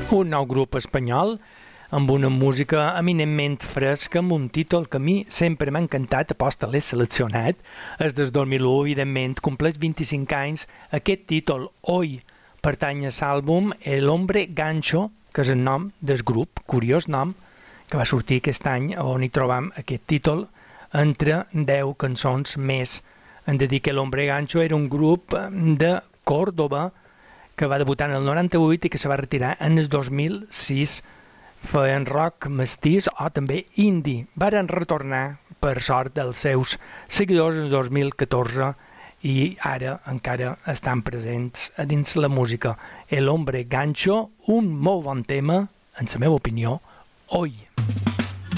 Un nou grup espanyol amb una música eminentment fresca, amb un títol que a mi sempre m'ha encantat, aposta l'he seleccionat, és des 2001, evidentment, compleix 25 anys. Aquest títol, Hoy, pertany a l'àlbum El Hombre Gancho, que és el nom del grup, curiós nom, que va sortir aquest any, on hi trobam aquest títol, entre 10 cançons més. Hem de dir que El Hombre Gancho era un grup de Còrdoba que va debutar en el 98 i que se va retirar en el 2006. Feien rock mestís o també indie. Varen retornar, per sort, dels seus seguidors en el 2014 i ara encara estan presents a dins la música. El Hombre Gancho, un molt bon tema, en la meva opinió, Hoy.